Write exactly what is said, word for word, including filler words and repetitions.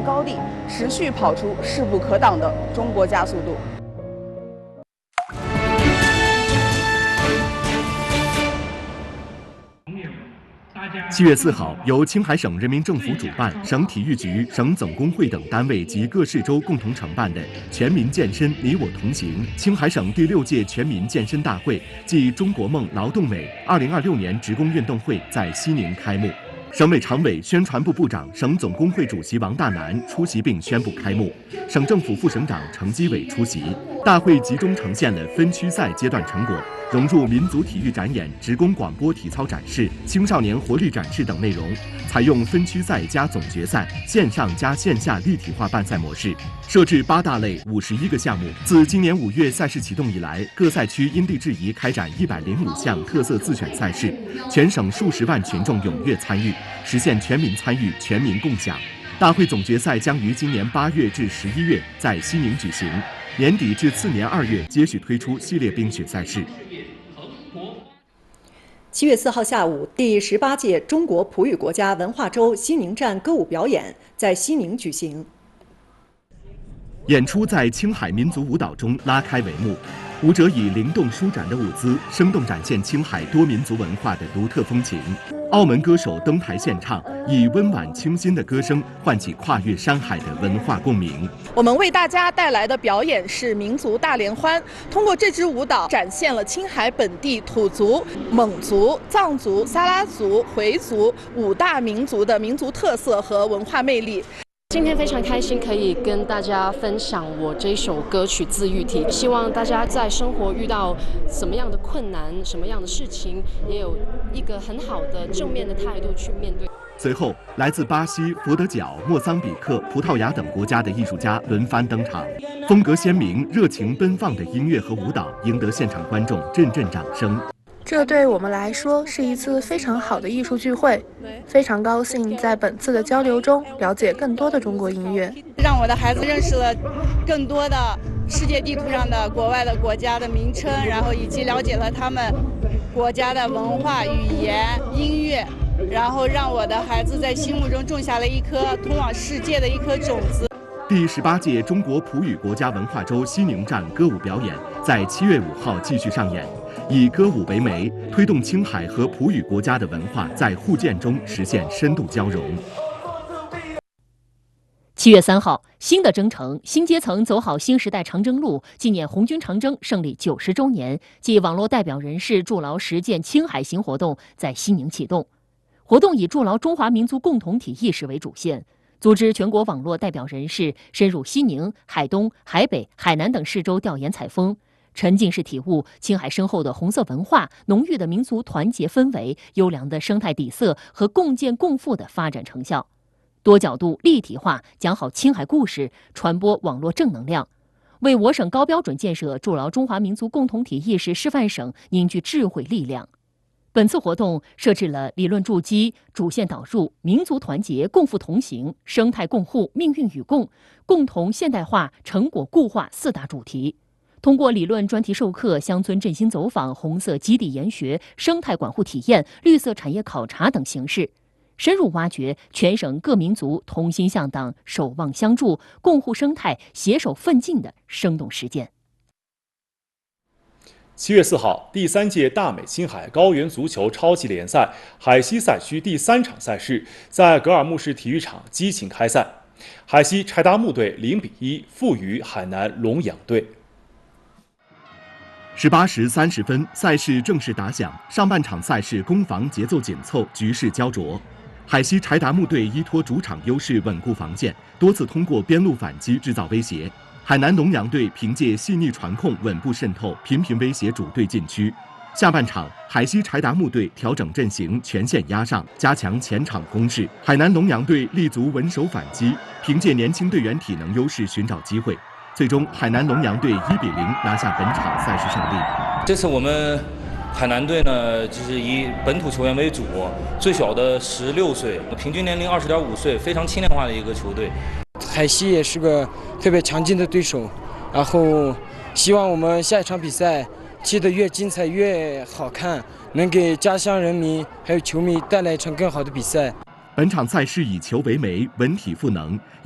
高地，持续跑出势不可挡的中国加速度。 七月四号，由青海省人民政府主办、省体育局、省总工会等单位及各市州共同承办的“全民健身，你我同行”青海省第六届全民健身大会暨中国梦劳动美二零二六年职工运动会在西宁开幕。省委常委、宣传部部长、省总工会主席王大南出席并宣布开幕，省政府副省长程基伟出席。大会集中呈现了分区赛阶段成果，融入民族体育展演、职工广播体操展示、青少年活力展示等内容，采用分区赛加总决赛、线上加线下立体化办赛模式，设置八大类、五十一个项目。自今年五月赛事启动以来，各赛区因地制宜开展一百零五项特色自选赛事，全省数十万群众踊跃参与，实现全民参与、全民共享。大会总决赛将于今年八月至十一月在西宁举行，年底至次年二月接续推出系列冰雪赛事。 七月四号下午，第十八届中国普语国家文化周西宁站歌舞表演在西宁举行。 演出在青海民族舞蹈中拉开帷幕，舞者以灵动舒展的舞姿，生动展现青海多民族文化的独特风情。澳门歌手登台献唱，以温婉清新的歌声唤起跨越山海的文化共鸣。 我们为大家带来的表演是民族大联欢，通过这支舞蹈展现了青海本地土族、蒙族、藏族、撒拉族、回族五大民族的民族特色和文化魅力。 今天非常开心，可以跟大家分享我这首歌曲《自愈体》，希望大家在生活遇到什么样的困难、什么样的事情，也有一个很好的正面的态度去面对。 随后，来自巴西、佛得角、莫桑比克、葡萄牙等国家的艺术家轮番登场，风格鲜明、热情奔放的音乐和舞蹈赢得现场观众阵阵掌声。 这对我们来说是一次非常好的艺术聚会，非常高兴在本次的交流中了解更多的中国音乐， 让我的孩子认识了更多的世界地图上的国外的国家的名称，然后以及了解了他们国家的文化、语言、音乐，然后让我的孩子在心目中种下了一颗通往世界的一颗种子。 第十八届中国普语国家文化周西宁站歌舞表演在七月五号继续上演，以歌舞为媒，推动青海和普语国家的文化在互鉴中实现深度交融。 七月三号，新的征程、新阶层走好新时代长征路纪念红军长征胜利九十周年暨网络代表人士筑牢实践青海行活动在西宁启动。活动以筑牢中华民族共同体意识为主线，组织全国网络代表人士深入西宁、海东、海北、海南等市州调研采风，沉浸式体悟青海深厚的红色文化、浓郁的民族团结氛围、优良的生态底色和共建共富的发展成效。多角度立体化讲好青海故事，传播网络正能量，为我省高标准建设筑牢中华民族共同体意识示范省凝聚智慧力量。本次活动设置了理论筑基、主线导入、民族团结、共富同行、生态共护、命运与共、共同现代化、成果固化四大主题。通过理论专题授课、乡村振兴走访、红色基地研学、生态管护体验、绿色产业考察等形式，深入挖掘全省各民族同心向党、守望相助、共护生态、携手奋进的生动实践。 七月四号，第三届大美青海高原足球超级联赛海西赛区第三场赛事在格尔木市体育场激情开赛，海西柴达木队零比一负于海南龙阳队。 十八时三十分，赛事正式打响。上半场赛事攻防节奏紧凑，局势焦灼。海西柴达木队依托主场优势稳固防线，多次通过边路反击制造威胁。海南龙阳队凭借细腻传控稳步渗透，频频威胁主队禁区。下半场，海西柴达木队调整阵型，全线压上，加强前场攻势。海南龙阳队立足稳守反击，凭借年轻队员体能优势寻找机会。最终，海南龙阳队一比零拿下本场赛事胜利。 这次我们海南队呢，就是以本土球员为主，最小的十六岁，平均年龄二十点五岁，非常轻量化的一个球队。 海西也是个特别强劲的对手，然后希望我们下一场比赛踢得越精彩越好看，能给家乡人民还有球迷带来一场更好的比赛。 本场赛事以球为媒，文体赋能，